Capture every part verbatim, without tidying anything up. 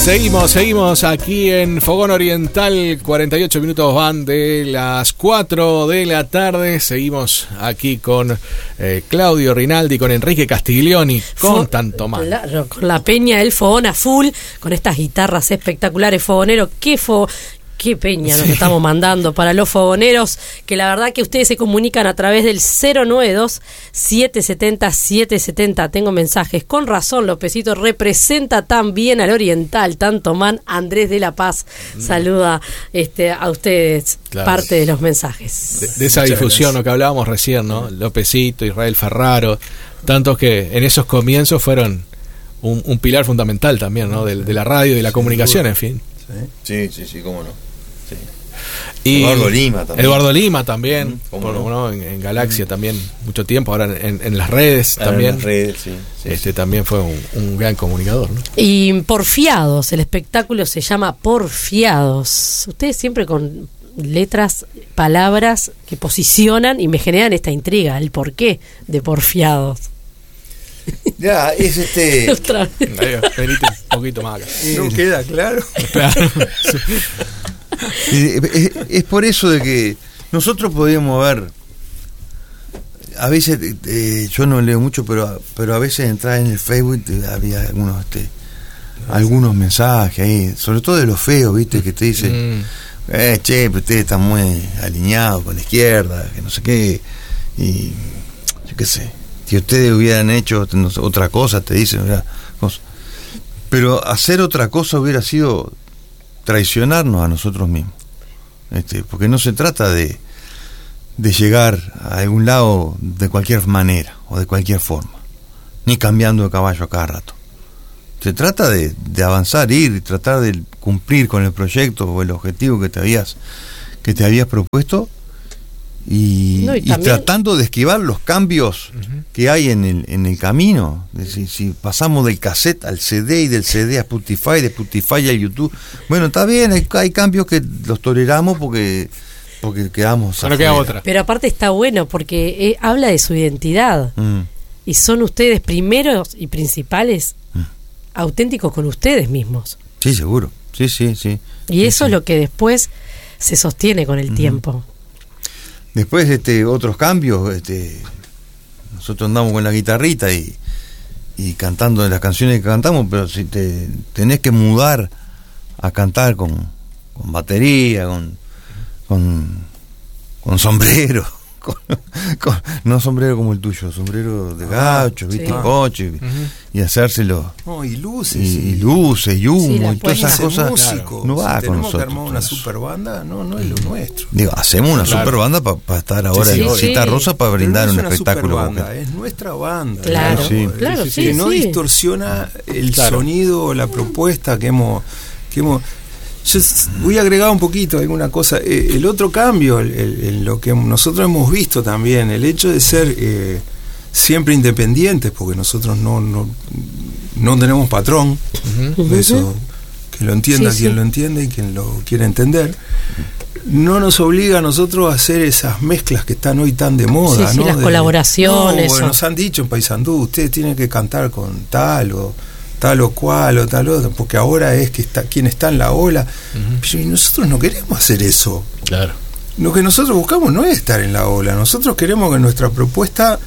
Seguimos, seguimos aquí en Fogón Oriental, cuarenta y ocho minutos van de las cuatro de la tarde. Seguimos aquí con eh, Claudio Rinaldi, con Enrique Castiglioni, con Fo- tanto más. Claro, con la peña del fogón a full, con estas guitarras espectaculares, fogonero, qué fo... Qué peña nos sí. estamos mandando para los fogoneros, que la verdad que ustedes se comunican a través del cero nueve dos, siete siete cero, siete siete cero. Tengo mensajes. Con razón, Lópezito representa tan bien al Oriental, tanto man. Andrés de la Paz mm. saluda este, a ustedes, claro. parte de los mensajes. De, de esa Muchas difusión, lo que hablábamos recién, ¿no? Lópezito, Israel Ferraro, tantos que en esos comienzos fueron un, un pilar fundamental también, ¿no? De, de la radio y de la sí, comunicación, seguro. En fin. Sí, sí, sí, cómo no. Sí. Y Eduardo Lima también. Eduardo Lima también, ¿Cómo bueno, no? ¿no? En, en Galaxia mm. también, mucho tiempo, ahora en, en las redes ahora también. En las redes, sí, sí, este sí. también fue un, un gran comunicador, ¿no? Y Porfiados, el espectáculo se llama Porfiados. Ustedes siempre con letras, palabras que posicionan y me generan esta intriga, el porqué de Porfiados. Ya, es este. Otra vez. Venite un poquito más acá. No queda claro. Claro. es, es, es por eso de que nosotros podíamos ver. A veces, eh, yo no leo mucho, pero pero a veces entraba en el Facebook, había algunos este, algunos mensajes ahí, sobre todo de los feos, ¿viste? Que te dicen, mm. eh, che, pero ustedes están muy alineados con la izquierda, que no sé qué. Y yo qué sé. Si ustedes hubieran hecho otra cosa, te dicen, ¿verdad? Pero hacer otra cosa hubiera sido traicionarnos a nosotros mismos, este, porque no se trata de, de llegar a algún lado de cualquier manera o de cualquier forma, ni cambiando de caballo a cada rato. Se trata de, de avanzar, ir y tratar de cumplir con el proyecto o el objetivo que te habías, que te habías propuesto. Y, no, y, y tratando de esquivar los cambios uh-huh. que hay en el en el camino. Si, si pasamos del cassette al C D y del C D a Spotify, de Spotify a YouTube, bueno, está bien, hay, hay cambios que los toleramos porque porque quedamos bueno, queda otra. Pero aparte está bueno porque eh, habla de su identidad mm. y son ustedes primeros y principales mm. auténticos con ustedes mismos. Sí, seguro, sí, sí, sí. Y eso sí. es lo que después se sostiene con el uh-huh. tiempo. Después este otros cambios, este nosotros andamos con la guitarrita y, y cantando las canciones que cantamos, pero si te tenés que mudar a cantar con, con batería, con con, con sombrero, con, con, no sombrero como el tuyo, sombrero de gaucho, ah, viste, sí. coche, uh-huh. y hacérselo. No, y luces. Y, y luces, y humo, sí, y todas esas cosas. Músico, no va si con tenemos nosotros. que armar una super banda, no, no es lo nuestro. Digo, hacemos una claro. super banda para pa estar ahora sí, en sí, Cita sí. Rosa para brindar no un es una espectáculo. Banda, es nuestra banda. Claro, sí. claro, sí, sí, que sí. no distorsiona el claro. sonido o la propuesta que hemos que hemos yo voy a agregar un poquito alguna cosa. Eh, el otro cambio, el, el, el, lo que nosotros hemos visto también, el hecho de ser eh, siempre independientes, porque nosotros no no, no tenemos patrón, uh-huh. eso que lo entienda sí, quien sí. lo entiende y quien lo quiere entender, no nos obliga a nosotros a hacer esas mezclas que están hoy tan de moda, sí, sí, ¿no? las de, no, bueno, nos han dicho en Paysandú, ustedes tienen que cantar con tal o tal o cual o tal otro, porque ahora es que está quien está en la ola. Uh-huh. Y nosotros no queremos hacer eso. Claro. Lo que nosotros buscamos no es estar en la ola, nosotros queremos que nuestra propuesta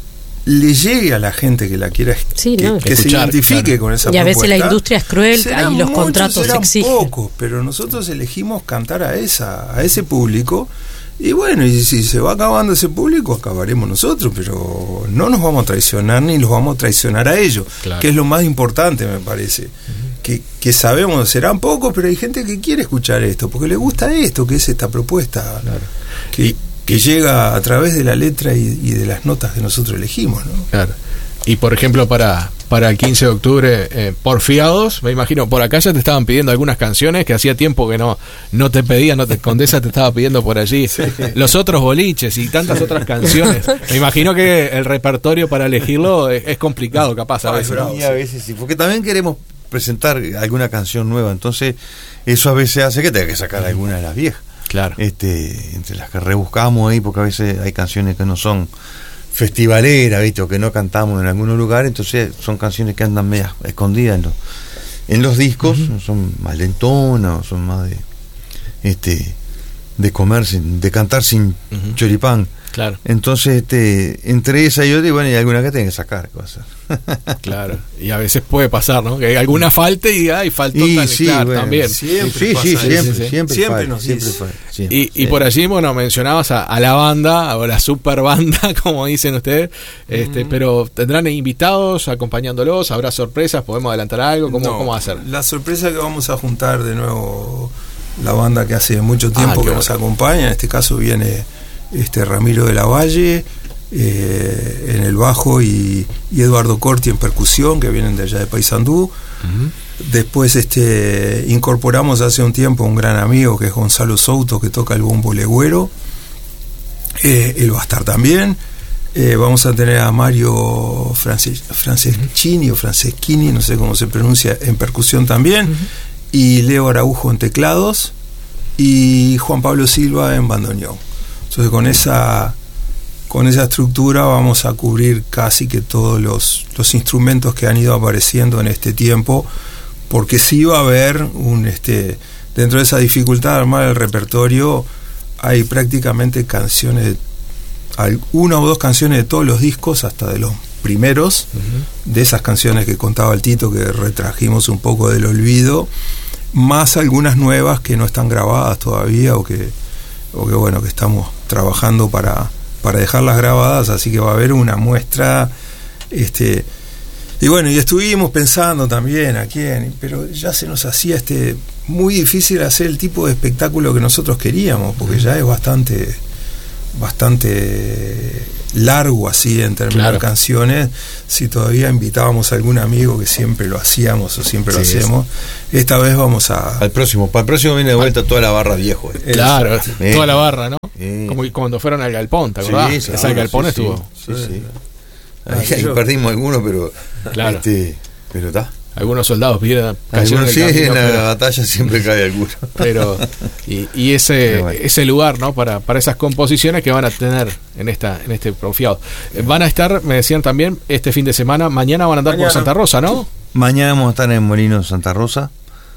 le llegue a la gente que la quiera, sí, que, no. que Escuchar, se identifique claro. con esa y a propuesta. veces la industria es cruel serán y los muchos, contratos serán exigen pocos, pero nosotros elegimos cantar a esa a ese público. Y bueno, y si se va acabando ese público, acabaremos nosotros, pero no nos vamos a traicionar ni los vamos a traicionar a ellos, claro. que es lo más importante, me parece. Uh-huh. Que, que sabemos, serán pocos, pero hay gente que quiere escuchar esto, porque le gusta esto, que es esta propuesta, claro. que, y, que y, llega a través de la letra y, y de las notas que nosotros elegimos, ¿no? Claro. Y por ejemplo, para, para el quince de octubre, eh, Porfiados, me imagino, por acá ya te estaban pidiendo algunas canciones que hacía tiempo que no no te pedían, no te, Condesa te estaba pidiendo por allí, sí. Los otros boliches y tantas otras canciones. Me imagino que el repertorio para elegirlo es, es complicado, capaz, a veces. Y a veces sí, porque también queremos presentar alguna canción nueva, entonces eso a veces hace que tenga que sacar alguna de las viejas. Claro. Este, entre las que rebuscamos ahí, porque a veces hay canciones que no son festivalera, ¿viste? O que no cantamos en algunos lugares, entonces son canciones que andan medias escondidas en los, en los discos Uh-huh. son más lentonas, son más de este de comer sin, de cantar sin Uh-huh. choripán. Claro, Entonces, este, entre esa y otra, y bueno, y alguna que tenga que sacar, ¿qué va a hacer? claro. Y a veces puede pasar, ¿no? Que alguna falte y ay, faltó Y tal, sí, claro, bueno, también. Siempre sí, pasa sí, eso. siempre, Sí, sí. siempre, Siempre falta, nos siempre dice. falta, siempre. Y, y Sí. por allí, bueno, mencionabas a, a la banda, o la super banda, como dicen ustedes, este, Mm. pero ¿tendrán invitados acompañándolos? ¿Habrá sorpresas? ¿Podemos adelantar algo? ¿Cómo, No, ¿cómo va a ser? La sorpresa que vamos a juntar de nuevo la banda que hace mucho tiempo Ah, qué que bueno. nos acompaña. En este caso viene este Ramiro de la Valle eh, en el bajo y, y Eduardo Corti en percusión, que vienen de allá de Paysandú. Ujú. Después este incorporamos hace un tiempo un gran amigo que es Gonzalo Souto, que toca el bombo legüero. Eh, él va a estar también. Eh, vamos a tener a Mario Frances- Franceschini o Franceschini, no sé cómo se pronuncia, en percusión también. Y Leo Araujo en teclados. Y Juan Pablo Silva en bandoneón. Entonces con esa con esa estructura vamos a cubrir casi que todos los, los instrumentos que han ido apareciendo en este tiempo, porque sí va a haber un este dentro de esa dificultad de armar el repertorio, hay prácticamente canciones, al- una o dos canciones de todos los discos, hasta de los primeros, Ujú. de esas canciones que contaba el Tito, que retrajimos un poco del olvido, más algunas nuevas que no están grabadas todavía, o que, o que bueno, que estamos trabajando para, para dejarlas grabadas, así que va a haber una muestra, este, y bueno, y estuvimos pensando también a quién, pero ya se nos hacía este muy difícil hacer el tipo de espectáculo que nosotros queríamos, porque ya es bastante bastante largo así en términos Claro. de canciones. Si todavía invitábamos a algún amigo, que siempre lo hacíamos o siempre lo Sí, hacemos, esta vez vamos a Al próximo, para el próximo viene de vuelta toda la barra viejo. eh. Claro, Eh. toda la barra, ¿no? Eh. Como cuando fueron al Galpón, ¿te acordás? Sí, Ese claro, Galpón sí, estuvo. Sí, sí. sí. Ah, Ahí, ahí yo- perdimos algunos, pero. Claro. Este, pero está. Algunos soldados vieron, cayeron Algunos en el sí, camino, en la pero- batalla siempre cae alguno. pero y, y ese Pero bueno. ese lugar, ¿no? para para esas composiciones que van a tener en esta en este Profiado. Eh, van a estar, me decían también, este fin de semana, mañana van a andar Mañana. por Santa Rosa, ¿no? Mañana vamos a estar en Molino Santa Rosa,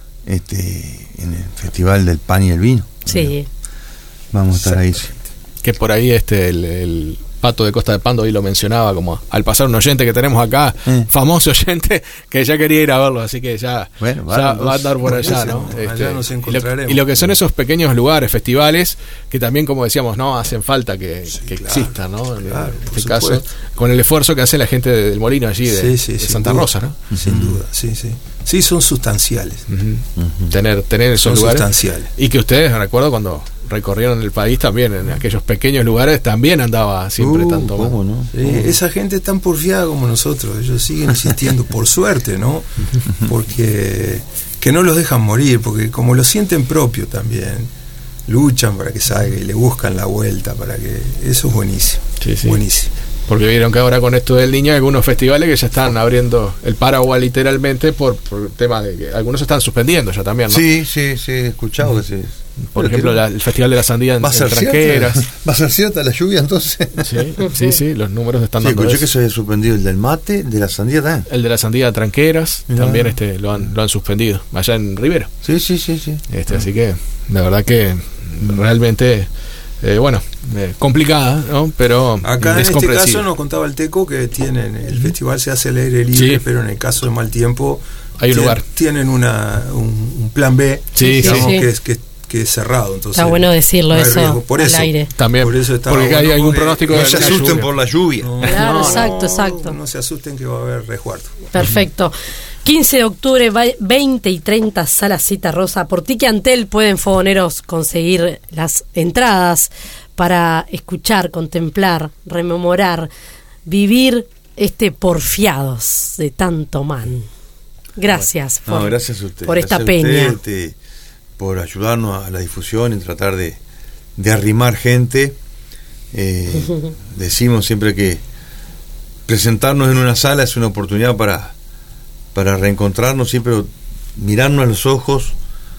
este, en el Festival del Pan y el Vino. Sí. Vamos a estar ahí. sí. Que por ahí este el, el Pato de Costa de Pando hoy lo mencionaba, como al pasar un oyente que tenemos acá, Eh. famoso oyente, que ya quería ir a verlo, así que ya, Bueno, ya vale, va a andar por allá, ¿no? buenísimo. Este, Allá nos y, lo, encontraremos. y lo que son esos pequeños lugares, festivales, que también, como decíamos, no hacen falta que, que claro, existan, ¿no? En claro, este por caso, supuesto. con el esfuerzo que hace la gente de- del Molino allí, de, Sí, sí, de sin Santa duda. Rosa, ¿no? Sin duda, sí, sí. Sí, son sustanciales. Ujú. Tener, tener esos Son lugares. sustanciales. Y que ustedes, recuerdo cuando recorrieron el país también, en aquellos pequeños lugares, también andaba siempre Uh, tanto. ¿cómo no? Sí, esa gente es tan porfiada como nosotros, ellos siguen insistiendo, por suerte, ¿no? Porque que no los dejan morir, porque como lo sienten propio también, luchan para que salga y le buscan la vuelta para que... Eso es buenísimo, Sí, sí. buenísimo. Porque vieron que ahora con esto del niño hay algunos festivales que ya están abriendo el paraguas literalmente por, por el tema de que algunos se están suspendiendo ya también, ¿no? Sí, sí, sí, he escuchado que sí. Por Pero ejemplo, que- la- el Festival de la Sandía en, ¿Va a en ser Tranqueras. cierta? ¿Va a ser cierta la lluvia entonces? Sí, sí, sí, los números están Sí, dando escuché eso. que se había suspendido el del mate, de la sandía también. El de la Sandía de Tranqueras Mirá. también este lo han, lo han suspendido allá en Rivera. Sí, sí, sí, sí. Este, así que la verdad que realmente eh, bueno, eh, complicada, ¿no? Pero Acá en es este comprensible. caso nos contaba el Teco que tienen, el festival se hace al aire libre, Sí. pero en el caso de mal tiempo Hay un tien- lugar. tienen una, un, un plan B, Sí, digamos, sí. Que, es, que, que es cerrado. Entonces, Está bueno decirlo no hay eso riesgo. Por al eso, aire. También, por eso estaba porque hay bueno, algún porque pronóstico No de se alguna asusten lluvia. por la lluvia. No, Claro, no, exacto, no, exacto. No se asusten que va a haber resguardo. Perfecto. quince de octubre, va- veinte y treinta, Sala Cita Rosa. Por Tiqueantel pueden fogoneros conseguir las entradas para escuchar, contemplar, rememorar, vivir este porfiados de tanto man. Gracias No, por, gracias a usted. por esta Gracias a peña. usted, este, por ayudarnos a la difusión y tratar de, de arrimar gente. Eh, decimos siempre que presentarnos en una sala es una oportunidad para, para reencontrarnos, siempre mirarnos a los ojos,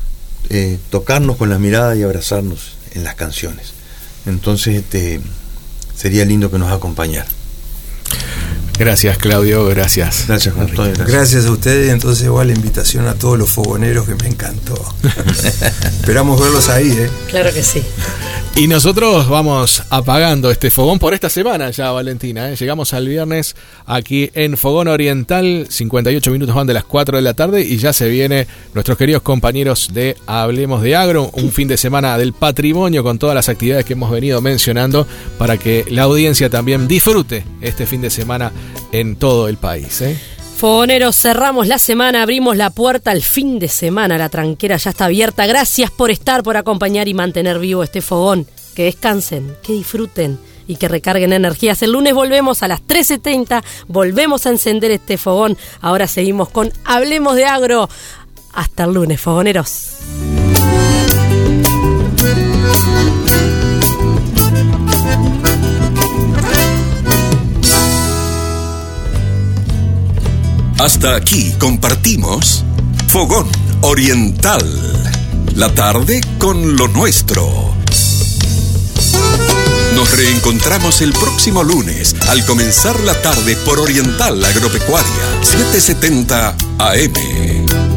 eh, tocarnos con la mirada y abrazarnos en las canciones. Entonces este sería lindo que nos acompañara. Gracias, Claudio, gracias. Gracias, Juan Antonio. Gracias. Gracias a ustedes, entonces igual la invitación a todos los fogoneros que me encantó. Esperamos verlos ahí, ¿eh? Claro que sí. Y nosotros vamos apagando este fogón por esta semana ya, Valentina, ¿eh? Llegamos al viernes aquí en Fogón Oriental, cincuenta y ocho minutos van de las cuatro de la tarde y ya se viene nuestros queridos compañeros de Hablemos de Agro, un fin de semana del patrimonio con todas las actividades que hemos venido mencionando para que la audiencia también disfrute este fin de semana en todo el país, ¿eh? Fogoneros, cerramos la semana, abrimos la puerta al fin de semana, la tranquera ya está abierta. Gracias por estar, por acompañar y mantener vivo este fogón. Que descansen, que disfruten y que recarguen energías. El lunes volvemos a las trece treinta, volvemos a encender este fogón. Ahora seguimos con Hablemos de Agro. Hasta el lunes, fogoneros. Hasta aquí compartimos Fogón Oriental, la tarde con lo nuestro. Nos reencontramos el próximo lunes al comenzar la tarde por Oriental Agropecuaria, setecientos setenta A M.